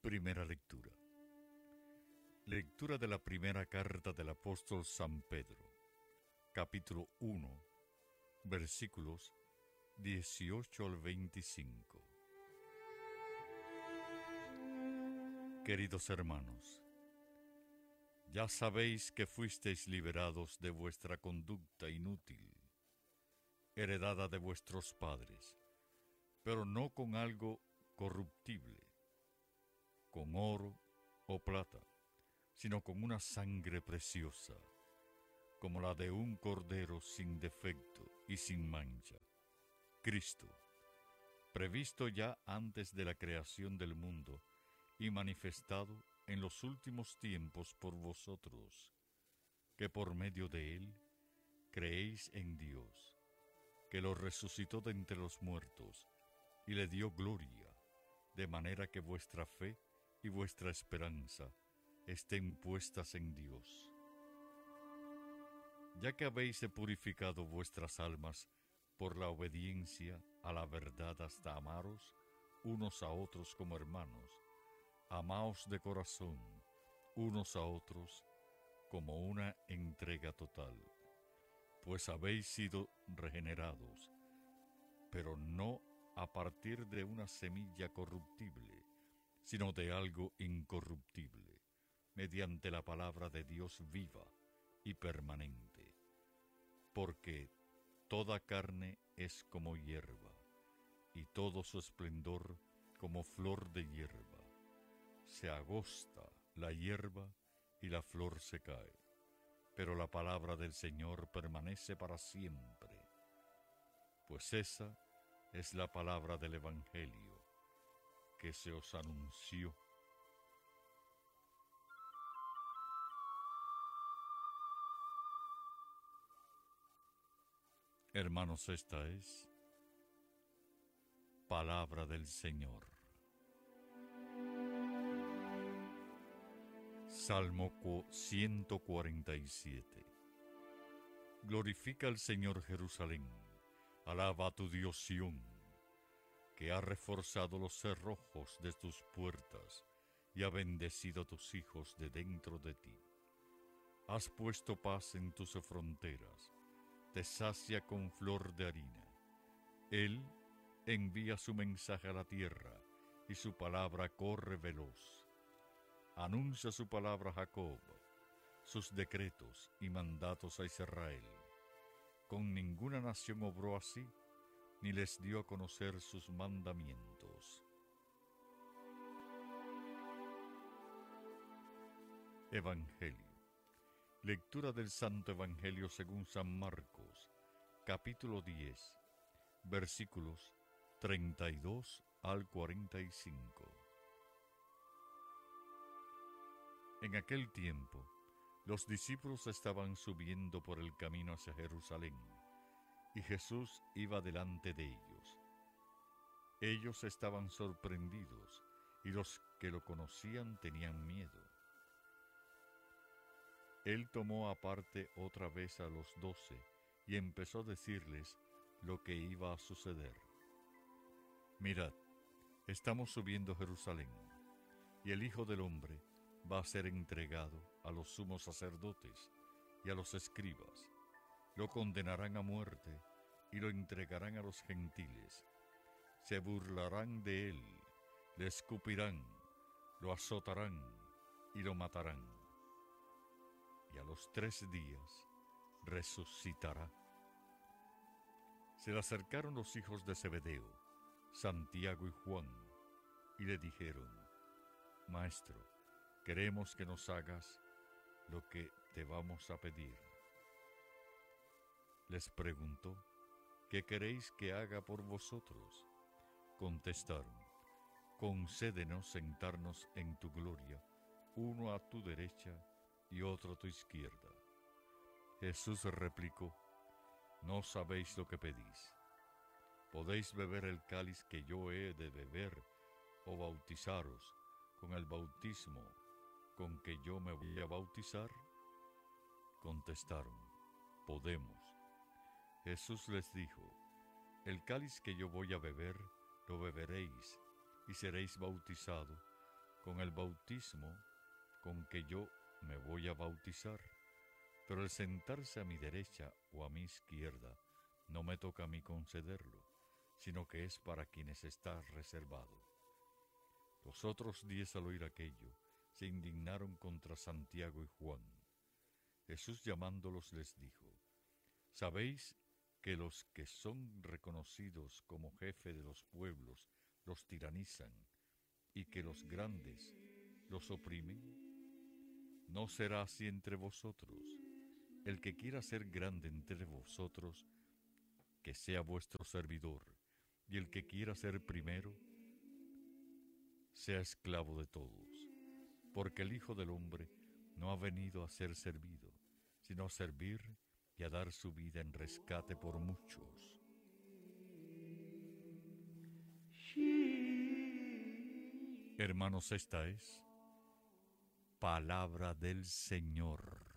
Primera lectura. Lectura de la primera carta del apóstol San Pedro, capítulo 1, versículos 18 al 25. Queridos hermanos, ya sabéis que fuisteis liberados de vuestra conducta inútil, heredada de vuestros padres, pero no con algo corruptible, con oro o plata, sino con una sangre preciosa, como la de un cordero sin defecto y sin mancha, Cristo, previsto ya antes de la creación del mundo y manifestado en los últimos tiempos por vosotros, que por medio de él creéis en Dios, que lo resucitó de entre los muertos y le dio gloria, de manera que vuestra fe y vuestra esperanza estén puestas en Dios. Ya que habéis purificado vuestras almas por la obediencia a la verdad hasta amaros unos a otros como hermanos, amaos de corazón unos a otros como una entrega total, pues habéis sido regenerados, pero no a partir de una semilla corruptible, sino de algo incorruptible, mediante la palabra de Dios viva y permanente. Porque toda carne es como hierba, y todo su esplendor como flor de hierba. Se agosta la hierba y la flor se cae, pero la palabra del Señor permanece para siempre. Pues esa es la palabra del Evangelio que se os anunció. Hermanos, esta es palabra del Señor. Salmo 147. Glorifica al Señor Jerusalén, alaba a tu Dios Sión, que ha reforzado los cerrojos de tus puertas y ha bendecido a tus hijos de dentro de ti. Has puesto paz en tus fronteras, te sacia con flor de harina. Él envía su mensaje a la tierra y su palabra corre veloz. Anuncia su palabra a Jacob, sus decretos y mandatos a Israel. Con ninguna nación obró así, ni les dio a conocer sus mandamientos. Evangelio. Lectura del Santo Evangelio según San Marcos, capítulo 10, versículos 32 al 45. En aquel tiempo, los discípulos estaban subiendo por el camino hacia Jerusalén, y Jesús iba delante de ellos. Ellos estaban sorprendidos, y los que lo conocían tenían miedo. Él tomó aparte otra vez a los 12 y empezó a decirles lo que iba a suceder. Mirad, estamos subiendo a Jerusalén, y el Hijo del Hombre va a ser entregado a los sumos sacerdotes y a los escribas. Lo condenarán a muerte y lo entregarán a los gentiles. Se burlarán de él, le escupirán, lo azotarán y lo matarán. Y a los 3 días resucitará. Se le acercaron los hijos de Zebedeo, Santiago y Juan, y le dijeron: Maestro, queremos que nos hagas lo que te vamos a pedir. Les preguntó: ¿qué queréis que haga por vosotros? Contestaron: concédenos sentarnos en tu gloria, uno a tu derecha y otro a tu izquierda. Jesús replicó: no sabéis lo que pedís. ¿Podéis beber el cáliz que yo he de beber o bautizaros con el bautismo con que yo me voy a bautizar? Contestaron: podemos. Jesús les dijo: el cáliz que yo voy a beber, lo beberéis y seréis bautizados con el bautismo con que yo me voy a bautizar, pero el sentarse a mi derecha o a mi izquierda no me toca a mí concederlo, sino que es para quienes está reservado. Los otros 10 al oír aquello se indignaron contra Santiago y Juan. Jesús llamándolos les dijo: ¿Sabéis que los que son reconocidos como jefe de los pueblos los tiranizan y que los grandes los oprimen? No será así entre vosotros. El que quiera ser grande entre vosotros, que sea vuestro servidor, y el que quiera ser primero, sea esclavo de todos, porque el Hijo del Hombre no ha venido a ser servido, sino a servir y a dar su vida en rescate por muchos. Hermanos, esta es palabra del Señor.